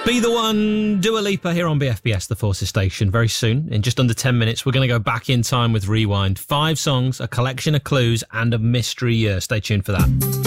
Be the One, Dua Lipa here on BFBS, the Forces Station. Very soon, in just under 10 minutes, we're going to go back in time with Rewind. 5 songs, a collection of clues and a mystery year. Stay tuned for that.